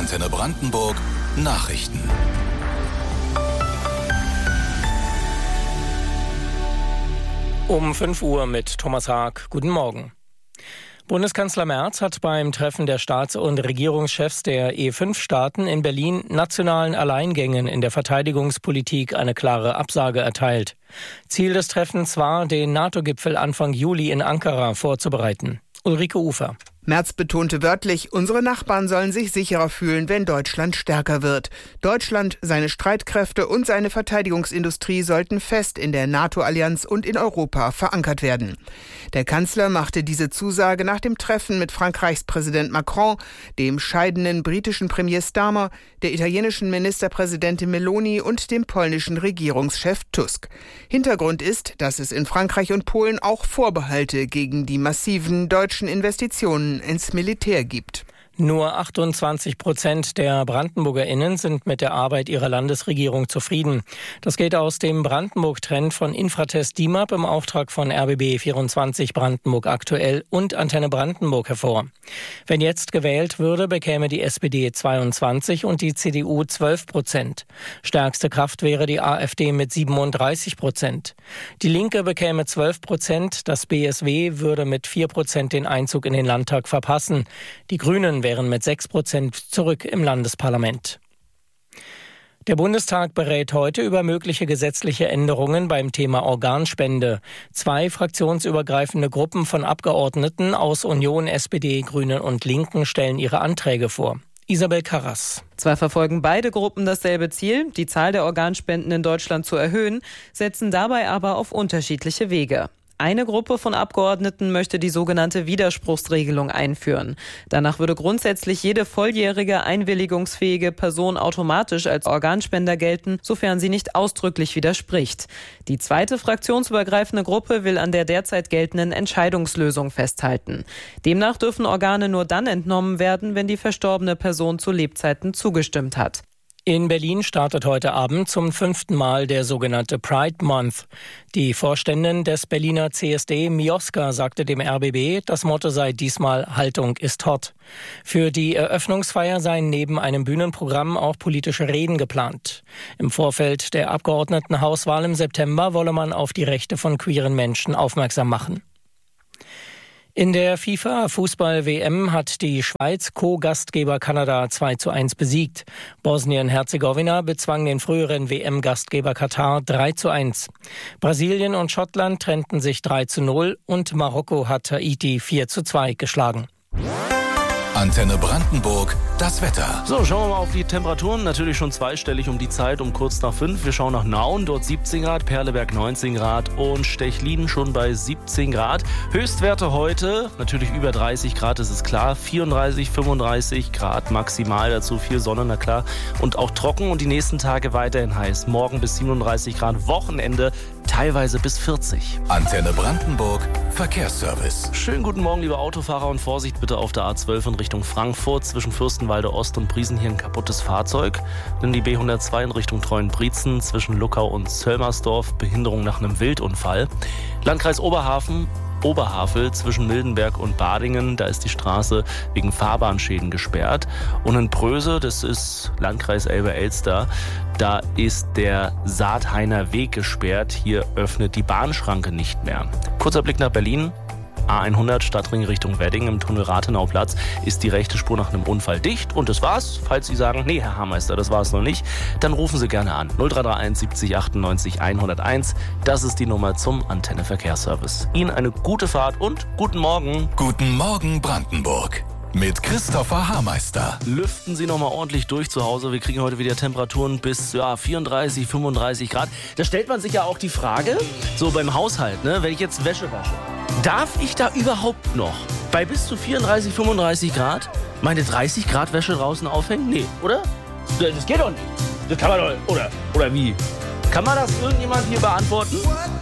Antenne Brandenburg Nachrichten. Um 5 Uhr mit Thomas Haag. Guten Morgen. Bundeskanzler Merz hat beim Treffen der Staats- und Regierungschefs der E5-Staaten in Berlin nationalen Alleingängen in der Verteidigungspolitik eine klare Absage erteilt. Ziel des Treffens war, den NATO-Gipfel Anfang Juli in Ankara vorzubereiten. Ulrike Ufer. Merz betonte wörtlich, unsere Nachbarn sollen sich sicherer fühlen, wenn Deutschland stärker wird. Deutschland, seine Streitkräfte und seine Verteidigungsindustrie sollten fest in der NATO-Allianz und in Europa verankert werden. Der Kanzler machte diese Zusage nach dem Treffen mit Frankreichs Präsident Macron, dem scheidenden britischen Premier Starmer, der italienischen Ministerpräsidentin Meloni und dem polnischen Regierungschef Tusk. Hintergrund ist, dass es in Frankreich und Polen auch Vorbehalte gegen die massiven deutschen Investitionen ins Militär gibt. Nur 28% der BrandenburgerInnen sind mit der Arbeit ihrer Landesregierung zufrieden. Das geht aus dem Brandenburg-Trend von Infratest DIMAP im Auftrag von RBB24 Brandenburg aktuell und Antenne Brandenburg hervor. Wenn jetzt gewählt würde, bekäme die SPD 22 und die CDU 12%. Stärkste Kraft wäre die AfD mit 37%. Die Linke bekäme 12%, das BSW würde mit 4% den Einzug in den Landtag verpassen. Die Grünen wären mit 6% zurück im Landesparlament. Der Bundestag berät heute über mögliche gesetzliche Änderungen beim Thema Organspende. 2 fraktionsübergreifende Gruppen von Abgeordneten aus Union, SPD, Grünen und Linken stellen ihre Anträge vor. Isabel Karras. Zwar verfolgen beide Gruppen dasselbe Ziel, die Zahl der Organspenden in Deutschland zu erhöhen, setzen dabei aber auf unterschiedliche Wege. Eine Gruppe von Abgeordneten möchte die sogenannte Widerspruchsregelung einführen. Danach würde grundsätzlich jede volljährige, einwilligungsfähige Person automatisch als Organspender gelten, sofern sie nicht ausdrücklich widerspricht. Die zweite fraktionsübergreifende Gruppe will an der derzeit geltenden Entscheidungslösung festhalten. Demnach dürfen Organe nur dann entnommen werden, wenn die verstorbene Person zu Lebzeiten zugestimmt hat. In Berlin startet heute Abend zum 5. Mal der sogenannte Pride Month. Die Vorständin des Berliner CSD, Mioska, sagte dem RBB, das Motto sei diesmal Haltung ist hot. Für die Eröffnungsfeier seien neben einem Bühnenprogramm auch politische Reden geplant. Im Vorfeld der Abgeordnetenhauswahl im September wolle man auf die Rechte von queeren Menschen aufmerksam machen. In der FIFA-Fußball-WM hat die Schweiz Co-Gastgeber Kanada 2:1 besiegt. Bosnien-Herzegowina bezwang den früheren WM-Gastgeber Katar 3:1. Brasilien und Schottland trennten sich 3:0 und Marokko hat Haiti 4:2 geschlagen. Antenne Brandenburg, das Wetter. So, schauen wir mal auf die Temperaturen. Natürlich schon zweistellig um die Zeit, um kurz nach 5. Wir schauen nach Nauen, dort 17 Grad, Perleberg 19 Grad und Stechlin schon bei 17 Grad. Höchstwerte heute, natürlich über 30 Grad, das ist klar. 34, 35 Grad maximal, dazu viel Sonne, na klar. Und auch trocken und die nächsten Tage weiterhin heiß. Morgen bis 37 Grad, Wochenende teilweise bis 40. Antenne Brandenburg, Verkehrsservice. Schönen guten Morgen, liebe Autofahrer, und Vorsicht bitte auf der A12 in Richtung Frankfurt. Zwischen Fürstenwalde Ost und Briesen hier ein kaputtes Fahrzeug. Dann die B102 in Richtung Treuenbrietzen zwischen Luckau und Zöllmersdorf. Behinderung nach einem Wildunfall. Landkreis Oberhavel zwischen Mildenberg und Badingen, da ist die Straße wegen Fahrbahnschäden gesperrt. Und in Pröse, das ist Landkreis Elbe-Elster, da ist der Saathainer Weg gesperrt. Hier öffnet die Bahnschranke nicht mehr. Kurzer Blick nach Berlin. A100 Stadtring Richtung Wedding im Tunnel Rathenauplatz ist die rechte Spur nach einem Unfall dicht. Und das war's. Falls Sie sagen, nee, Herr Haarmeister, das war's noch nicht, dann rufen Sie gerne an. 0331 70 98 101. Das ist die Nummer zum Antenne Verkehrsservice. Ihnen eine gute Fahrt und guten Morgen. Guten Morgen Brandenburg. Mit Christopher Haarmeister. Lüften Sie noch mal ordentlich durch zu Hause. Wir kriegen heute wieder Temperaturen bis 34, 35 Grad. Da stellt man sich ja auch die Frage, so beim Haushalt, ne, wenn ich jetzt Wäsche wasche, darf ich da überhaupt noch bei bis zu 34, 35 Grad meine 30 Grad Wäsche draußen aufhängen? Nee, oder? Das geht doch nicht. Das kann man doch, oder wie? Kann man das irgendjemand hier beantworten?